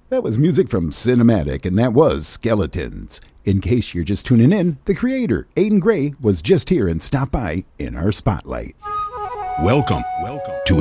That was music from Cinematic, and that was Skeletons. In case you're just tuning in, the creator, Aidan Gray, was just here and stopped by in our spotlight. Welcome to